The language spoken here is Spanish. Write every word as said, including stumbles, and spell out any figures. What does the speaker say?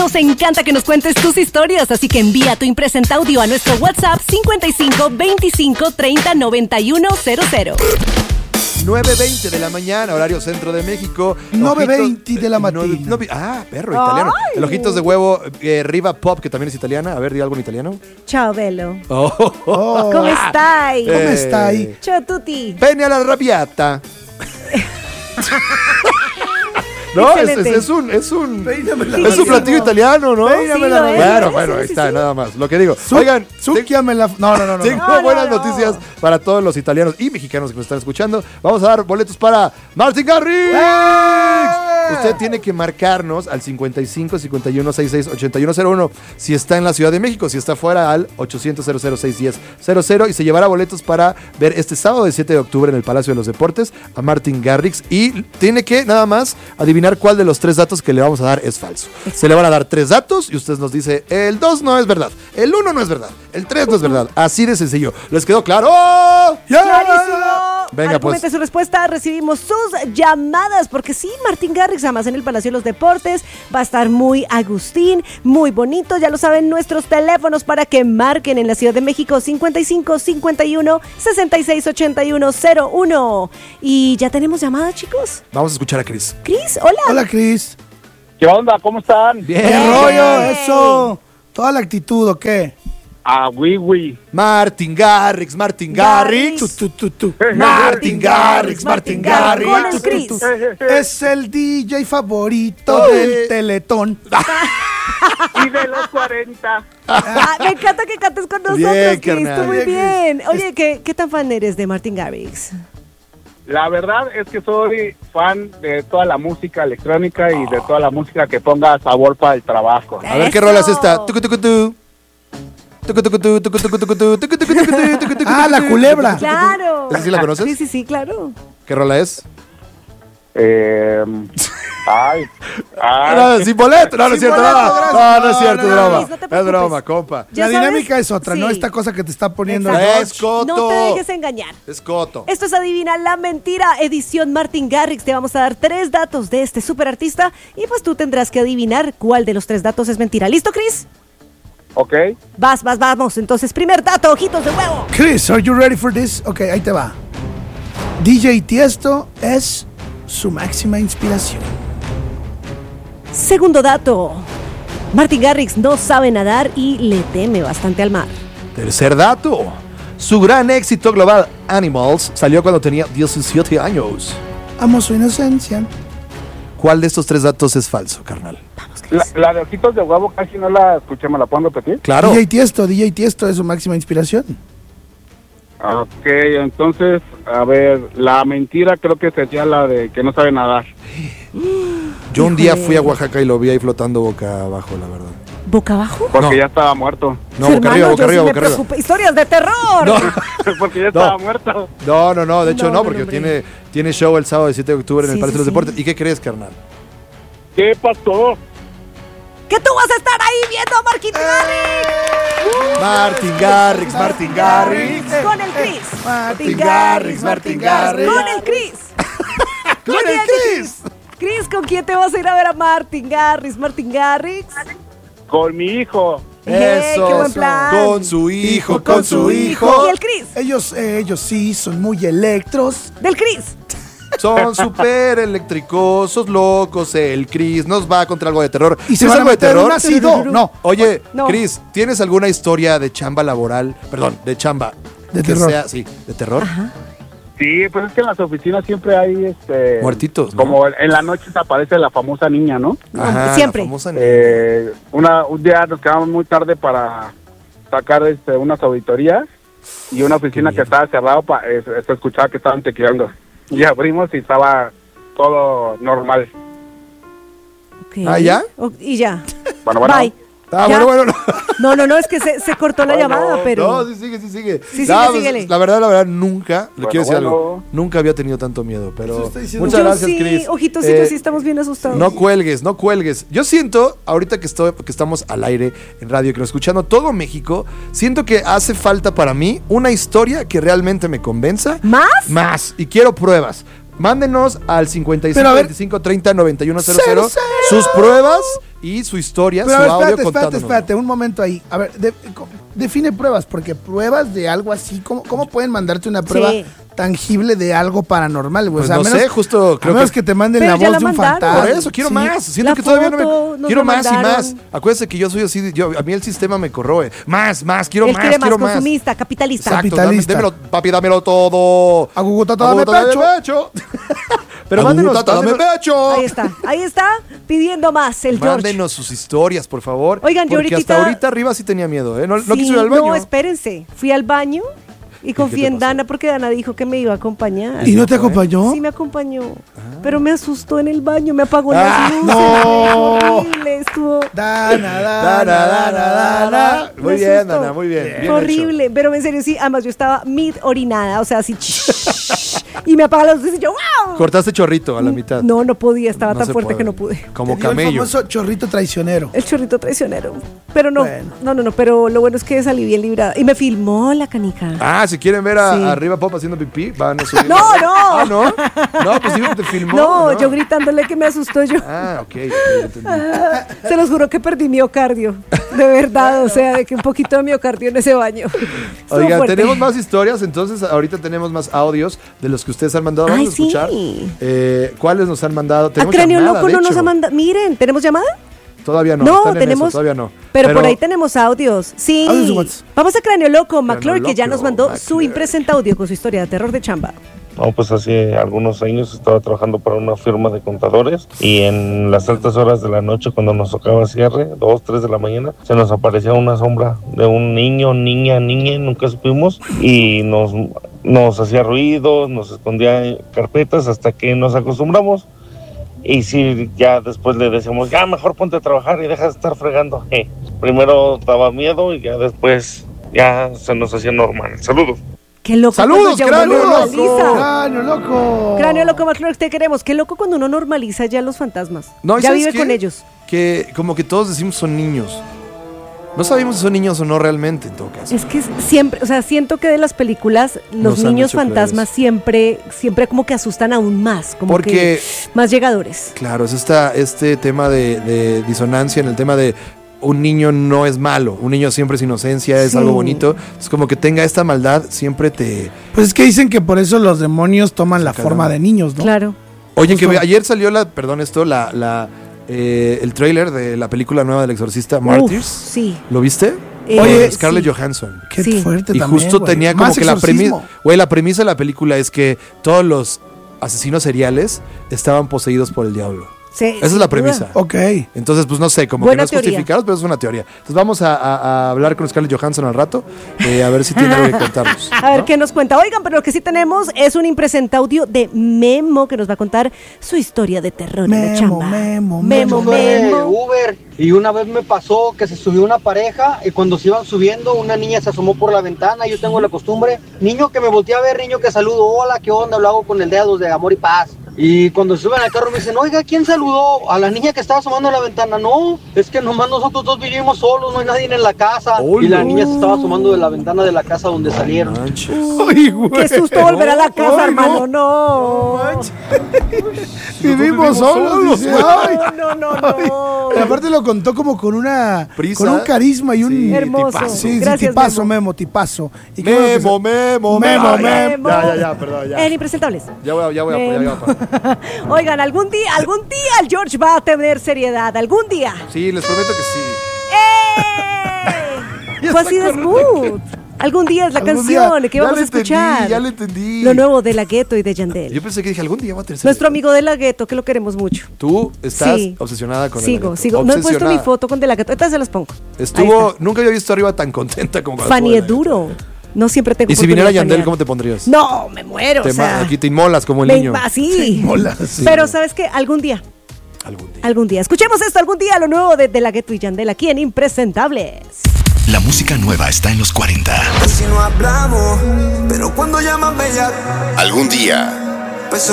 Nos encanta que nos cuentes tus historias, así que envía tu impresenta audio a nuestro WhatsApp cincuenta y cinco veinticinco treinta noventa y uno cero cero. nueve veinte de la mañana, horario centro de México. nueve veinte de la mañana. No, ah, perro, italiano. Ay. El Ojitos de Huevo, eh, Riva Pop, que también es italiana. A ver, di algo en italiano. Ciao, bello. Oh, oh, Oh. ¿Cómo estai? ¿Cómo Eh. está ahí? Ciao a tutti. Pene alla arrabbiata. No, es, es, Excelente. es un, es un, Peíname la es un rabia. platillo italiano, ¿no? Peíname Sí, la lo es. rabia. Bueno, Sí, bueno, sí, ahí sí, está, sí. nada más. Lo que digo. Su- Oigan, Zúquiame la... No, no, no, no. tengo No, no, buenas no. noticias para todos los italianos y mexicanos que nos están escuchando. Vamos a dar boletos para Martin Garrix. Usted tiene que marcarnos al cincuenta y cinco cincuenta y uno sesenta y seis ochenta y uno cero uno si está en la Ciudad de México, si está fuera al ochocientos cero cero seis diez cero cero y se llevará boletos para ver este sábado de siete de octubre en el Palacio de los Deportes a Martin Garrix y tiene que nada más adivinar cuál de los tres datos que le vamos a dar es falso. Se le van a dar tres datos y usted nos dice el dos no es verdad, el uno no es verdad, el tres no es verdad. Así de sencillo. ¿Les quedó claro? ¡Ya! ¡Clarísimo! Venga, Argumente pues. su respuesta, recibimos sus llamadas, porque sí, Martin Garrix, además en el Palacio de los Deportes, va a estar muy Agustín, muy bonito, ya lo saben, nuestros teléfonos para que marquen en la Ciudad de México, cincuenta y cinco cincuenta y uno sesenta y seis ochenta y uno cero uno. Y ya tenemos llamadas, chicos. Vamos a escuchar a Chris. Cris, hola. Hola, Cris. ¿Qué onda? ¿Cómo están? Bien. ¿Qué rollo? Ey. Eso. Toda la actitud, ¿o qué? Ah, oui, oui. Martin Garrix, Martin Garrix. Tú, tú, tú, tú. Martin Garrix, Martin Garrix. Con el Cris. Es el D J favorito Ay. del Teletón. Y de los cuarenta. Ah, me encanta que cantes con nosotros, Bien, Cris, carnal. tú muy Bien, bien. Oye, ¿qué, ¿qué tan fan eres de Martin Garrix? La verdad es que soy fan de toda la música electrónica y de toda la música que ponga sabor para el trabajo. A ver qué Eso. rola es esta. Tucu, tucu, tu. Tucu, tucu, tu, tucu, tucu, tucu, tu, tucu, tucu, tucu, tu, tucu, tucu, Ah, la tu. culebra. Claro. ¿Esa sí la conoces? Sí, sí, sí, claro. ¿Qué rola es? Eh, ay, ay. No, sin boleto. No, no es Sin cierto. boleto, No, gracias. no, no es No, cierto. no, Es no, broma. Luis, no te Es preocupes. broma, compa. Ya La sabes, dinámica es otra, sí. no esta cosa que te está poniendo. Exacto. Es coto. No te dejes engañar. Es coto. Esto es Adivina la Mentira, edición Martin Garrix. Te vamos a dar tres datos de este super artista y pues tú tendrás que adivinar cuál de los tres datos es mentira. ¿Listo, Chris? Ok. Vas, vas, vamos. Entonces, primer dato, ojitos de huevo. Chris, are you ready for this? Ok, ahí te va. D J Tiesto es su máxima inspiración. Segundo dato. Martin Garrix no sabe nadar y le teme bastante al mar. Tercer dato. Su gran éxito global, Animals, salió cuando tenía diecisiete años. Amo su inocencia. ¿Cuál de estos tres datos es falso, carnal? Vamos, Chris. La, la de ojitos de huevo casi no la escuché, ¿me la puedo repetir? Claro. D J Tiesto, D J Tiesto es su máxima inspiración. Ok, entonces, a ver, la mentira creo que sería la de que no sabe nadar. Yo un día Híjole. fui a Oaxaca y lo vi ahí flotando boca abajo, la verdad. ¿Boca abajo? Porque No. ya estaba muerto. No, boca Hermano, arriba, boca yo arriba, sí me boca arriba. preocupé. Historias de terror. No, Porque ya No. estaba muerto. no, no, no, de hecho No, no, no, porque hombre. tiene, tiene show el sábado de siete de octubre en el Sí, Palacio de sí, los Deportes. sí. ¿Y qué crees, carnal? ¿Qué pasó? Que tú vas a estar ahí viendo a Martin Garrix. Martin Garrix, Martin Garrix. Con el Chris. Martin Garrix, Martin Garrix. Con el Chris. Con Muy el bien, Chris. Chris, ¿con quién te vas a ir a ver a Martin Garrix? Martin Garrix. Con mi hijo. Eh, Eso. qué buen plan. Con su hijo, con su hijo. Y el Chris. Ellos, eh, ellos sí son muy electros. Del Chris. Son súper electricosos, locos. El Chris nos va contra algo de terror. Y se ¿Tienes van a algo de meter terror? un ácido. No, Oye, No. Chris, ¿tienes alguna historia de chamba laboral? Perdón, de chamba. De que terror. sea- sí, de terror. Sí, pues es que en las oficinas siempre hay este Muertitos, ¿no? Como en la noche se aparece la famosa niña, ¿no? Ajá, Siempre. la famosa- Eh, una, un día nos quedamos muy tarde para sacar este, unas auditorías y una oficina que estaba cerrada pa, eh, se escuchaba que estaban tequilando. Y abrimos y estaba todo normal. Ok. ¿Ah, ya? O- y ya. Bueno, bueno. Bye. Ah, ¿Ya? bueno, bueno. No. No, no, no, es que se, se cortó la Bueno, llamada, pero... No, sí sigue, sí sigue. Sí, No, sigue, pues, síguele. La verdad, la verdad, nunca, le Bueno, quiero decir bueno. algo, nunca había tenido tanto miedo, pero Eso está diciendo- muchas Yo gracias, sí, Chris. ojitos, sí, Eh, yo sí estamos bien asustados. No cuelgues, no cuelgues. Yo siento, ahorita que estoy, que estamos al aire en radio, que nos escuchando todo México, siento que hace falta para mí una historia que realmente me convenza. ¿Más? Más. Y quiero pruebas. Mándenos al cincuenta y Pero cinco a ver- veinticinco treinta noventa y uno cero cero Cero, cero. sus pruebas y su historia, Pero su a ver, audio espérate, espérate, contándonos. espérate, un momento ahí. A ver, de- co- define pruebas, porque pruebas de algo así, ¿cómo, cómo pueden mandarte una prueba Sí. tangible de algo paranormal? güey? Pues o sea, no a menos, sé, justo a creo menos que- que te manden Pero la ya voz la de un mandaron. fantasma. Por eso, quiero Sí. más. Siento La que todavía no foto, me. nos Quiero la más y mandaron. más. Acuérdense que yo soy así. Yo, a mí el sistema me corroe. Más, más, quiero Él más, quiere más quiero más. consumista, capitalista. Exacto, Capitalista. dame- démelo, papi, dámelo todo. Agugutata, dame Agugutata, pecho. pecho. Pero mándenos, Agugutata, dame mándenos- pecho. Ahí está, ahí está, pidiendo más el George. Mándenos sus historias, por favor. Oigan, yo porque ahorita- hasta ahorita arriba sí tenía miedo, ¿eh? No, no Sí, quiso ir al baño. No, espérense. Fui al baño y confié te en pasó? Dana porque Dana dijo que me iba a acompañar. ¿Y no te acompañó? Sí me acompañó, pero me asustó en el baño, me apagó Ah, las luces. no. Fue horrible, estuvo Dana, Da, dana, da, da, dana, da, da. dana. Muy Me bien, asustó. Dana, muy bien. bien Fue hecho. horrible, pero en serio sí, además yo estaba mid orinada, o sea, así y me apaga las luces y yo ¡wow! Cortaste chorrito a la mitad. No, no podía, estaba No tan se fuerte puede. que no pude. Como Te dio el camello. famoso chorrito traicionero. El chorrito traicionero. Pero no, Bueno. no, no, no, pero lo bueno es que salí bien librada. Y me filmó la canica. Ah, si quieren ver a, Sí. a Arriba Pop haciendo pipí, van a subir. No, no. Ah, no. No, pues sí, te filmó. No, yo gritándole que me asustó yo. Ah, ok, ok, entendí. Se los juro que perdí miocardio. De verdad, o sea, de que un poquito de miocardio en ese baño. Estuvo Oigan, fuerte. tenemos más historias, entonces ahorita tenemos más audios de los que ustedes han mandado. Vamos Ay, a escuchar sí. eh, cuáles nos han mandado. A Tenemos Cráneo llamada, Loco de no nos hecho. ha mandado. Miren, ¿tenemos llamada? Todavía no, No, están en tenemos. eso, todavía no. Pero, por ahí tenemos audios. Sí. Audios de WhatsApp. Vamos a Cráneo Loco, McClure, que ya Loco, nos mandó su McClure. impresenta audio con su historia de terror de chamba. No, pues hace algunos años estaba trabajando para una firma de contadores y en las altas horas de la noche, cuando nos tocaba cierre, dos, tres de la mañana, se nos aparecía una sombra de un niño, niña, niña, nunca supimos, y nos, nos hacía ruido, nos escondía en carpetas hasta que nos acostumbramos. Y sí, ya después le decíamos, ya mejor ponte a trabajar y deja de estar fregando. Eh, primero daba miedo y ya después ya se nos hacía normal. Saludos. Qué loco. ¡Saludos, cuando ya uno Cráneo normaliza. Loco! Cráneo loco. Cráneo Loco, McClure, te queremos. Qué loco cuando uno normaliza ya los fantasmas. No, ¿y ya sabes vive qué? con ellos. Que como que todos decimos son niños. No sabemos si son niños o no realmente, en todo caso. Es que siempre, o sea, siento que de las películas los Nos han niños hecho creer fantasmas eso. siempre, siempre como que asustan aún más, como Porque- que más llegadores. Claro, es esta, este tema de, de disonancia en el tema de un niño no es malo, un niño siempre es inocencia, es Sí. algo bonito. Es como que tenga esta maldad, siempre te... Pues es que dicen que por eso los demonios toman la Sacaron. forma de niños, ¿no? Claro. Oye, que Justo. ve- ayer salió la, perdón esto, la, la, eh, el tráiler de la película nueva del exorcista, Martyrs. Uf, sí. ¿Lo viste? Eh, Oye, Scarlett sí. Johansson. Qué Sí. fuerte Y también, justo güey. tenía como Más que la premisa, exorcismo. güey, la premisa de la película es que todos los asesinos seriales estaban poseídos por el diablo. Sí, Esa es sin la duda. premisa. Ok. Entonces, pues no sé, como Buena que no es teoría. justificado, pero es una teoría. Entonces vamos a, a- a hablar con Scarlett Johansson al rato, eh, a ver si tiene algo que contarnos. A ver ¿no? qué nos cuenta. Oigan, pero lo que sí tenemos es un impresenta audio de Memo que nos va a contar su historia de terror en la Memo, chamba. Memo, Memo, Memo. de Memo. Uber y una vez me pasó que se subió una pareja y cuando se iban subiendo una niña se asomó por la ventana. Yo tengo la costumbre, niño que me voltea a ver, niño que saludo, hola, ¿qué onda? Lo hago con el dedo de amor y paz. Y cuando se suben al carro me dicen, oiga, ¿quién saludó? A la niña que estaba asomando a la ventana. No, es que nomás nosotros dos vivimos solos, no hay nadie en la casa. Uy, y la no. niña se estaba asomando de la ventana de la casa donde salieron. Manches. Ay, güey. Qué susto volver a la casa, Ay, hermano. No. Vivimos solos, dice. Ay. No, no, no, no. Pero aparte lo contó como con una Prisa. con un carisma y un Sí, Hermoso. tipazo. Sí, sí, Gracias, tipazo, Memo. Memo, tipazo. Y qué bueno que Memo, se- Memo, Memo, Ay, ya, Memo. Ya, ya, ya, perdón, ya. En Impresentables. Ya voy, a- ya voy a apoyar, ya voy a apoyar. Oigan, algún día, algún día el George va a tener seriedad. Algún día. Sí, les prometo que sí. ¡Eh! Ya Fue está así de smooth. Algún día es la Algún canción día- que ya vamos le a escuchar. entendí, ya le entendí. Lo nuevo de La Ghetto y de Yandel. Yo pensé que dije, algún día va a tener Nuestro amigo de La Ghetto, que lo queremos mucho. Tú estás Sí. obsesionada con el Sigo, Ghetto. sigo. No he puesto mi Obsesionada. foto con De La Ghetto. Ahorita se las pongo. Ahí Estuvo, está. nunca había visto arriba tan contenta como cuando Fanny estuvo es en la duro. No siempre tengo Ghetto. Y si viniera oportunidad de Yandel, fanear. ¿cómo te pondrías? No, me muero. Te o sea, ma- aquí te inmolas como el me niño. inva- sí. Mola. Sí. Pero ¿sabes qué? Algún día, Algún día. algún día. Escuchemos esto algún día, lo nuevo de, de La Ghetto y Yandel aquí en Impresentables. La música nueva está en los cuarenta. Si no hablamos, pero cuando llaman bella. Algún día